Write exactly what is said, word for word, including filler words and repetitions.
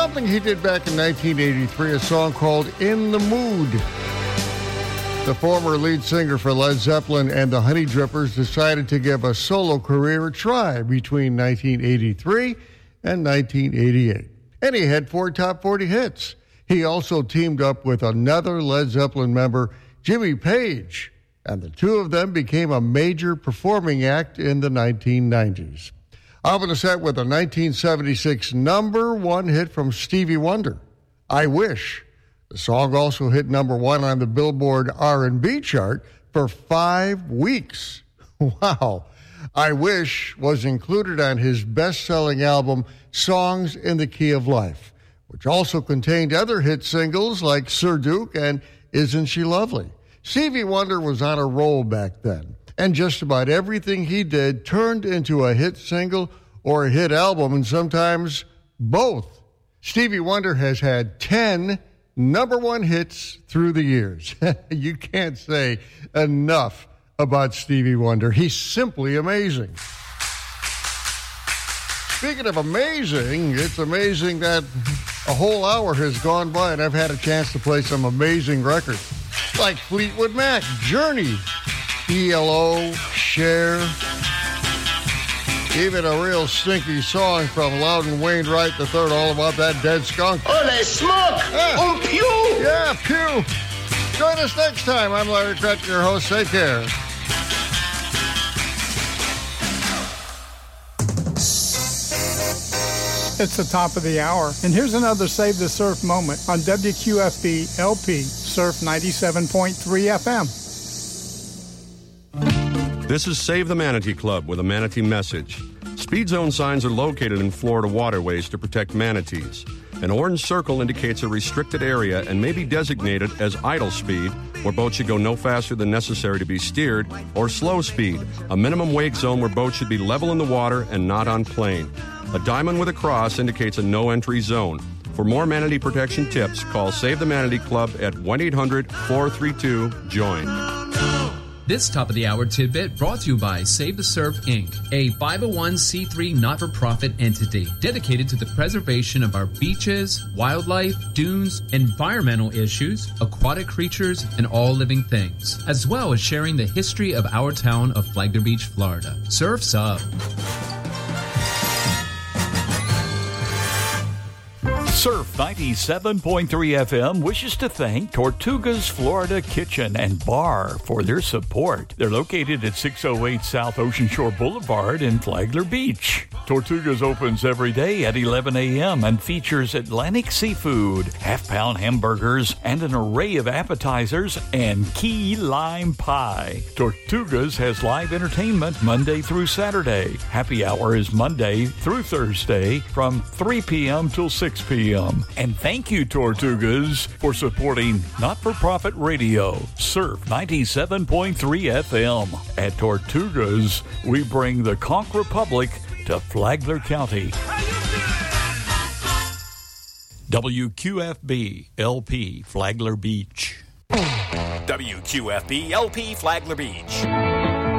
something he did back in nineteen eighty-three, a song called In the Mood. The former lead singer for Led Zeppelin and the Honey Drippers decided to give a solo career a try between nineteen eighty-three and nineteen eighty-eight. And he had four top forty hits. He also teamed up with another Led Zeppelin member, Jimmy Page, and the two of them became a major performing act in the nineteen nineties. I'll open the set with a nineteen seventy-six number one hit from Stevie Wonder, I Wish. The song also hit number one on the Billboard R and B chart for five weeks. Wow. I Wish was included on his best-selling album, Songs in the Key of Life, which also contained other hit singles like Sir Duke and Isn't She Lovely? Stevie Wonder was on a roll back then, and just about everything he did turned into a hit single or a hit album, and sometimes both. Stevie Wonder has had ten number one hits through the years. You can't say enough about Stevie Wonder. He's simply amazing. Speaking of amazing, it's amazing that a whole hour has gone by and I've had a chance to play some amazing records like Fleetwood Mac, Journey, E L O, Cher, even a real stinky song from Loudon Wainwright the third, all about that dead skunk. Oh, they smoke! Yeah. Um, pew! Yeah, pew! Join us next time. I'm Larry Cretton, your host. Take care. It's the top of the hour, and here's another Save the Surf moment on W Q F B L P Surf ninety-seven point three F M. This is Save the Manatee Club with a manatee message. Speed zone signs are located in Florida waterways to protect manatees. An orange circle indicates a restricted area and may be designated as idle speed, where boats should go no faster than necessary to be steered, or slow speed, a minimum wake zone where boats should be level in the water and not on plane. A diamond with a cross indicates a no-entry zone. For more manatee protection tips, call Save the Manatee Club at one eight hundred four three two join. This top-of-the-hour tidbit brought to you by Save the Surf, Incorporated, a five oh one c three not-for-profit entity dedicated to the preservation of our beaches, wildlife, dunes, environmental issues, aquatic creatures, and all living things, as well as sharing the history of our town of Flagler Beach, Florida. Surf's up. Surf ninety-seven point three F M wishes to thank Tortuga's Florida Kitchen and Bar for their support. They're located at six oh eight South Ocean Shore Boulevard in Flagler Beach. Tortuga's opens every day at eleven a.m. and features Atlantic seafood, half-pound hamburgers, and an array of appetizers and key lime pie. Tortuga's has live entertainment Monday through Saturday. Happy hour is Monday through Thursday from three p.m. till six p.m. And thank you, Tortugas, for supporting not-for-profit radio, Surf ninety-seven point three F M. At Tortugas, we bring the Conch Republic to Flagler County. W Q F B L P Flagler Beach. W Q F B L P Flagler Beach.